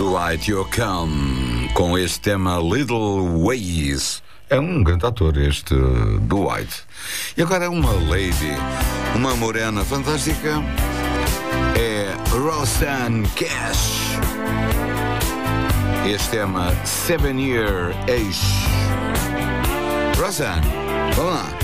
Dwight Yoakam com este tema Little Ways. É um grande ator este Dwight. E agora uma lady, uma morena fantástica, é Rosanne Cash. Este tema 7 Year Age. Rosanne, vamos lá.